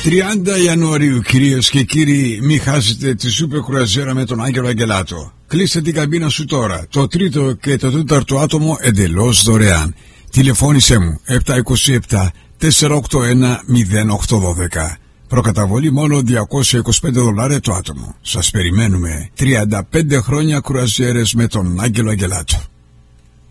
30 Ιανουαρίου, κυρίες και κύριοι, μη χάσετε τη σούπερ κρουαζιέρα με τον Άγγελο Αγγελάτο. Κλείστε την καμπίνα σου τώρα. Το τρίτο και το τέταρτο άτομο εντελώς δωρεάν. Τηλεφώνησέ μου 727 481 0812. Προκαταβολή μόνο $225 το άτομο. Σας περιμένουμε. 35 χρόνια κρουαζιέρες με τον Άγγελο Αγγελάτο.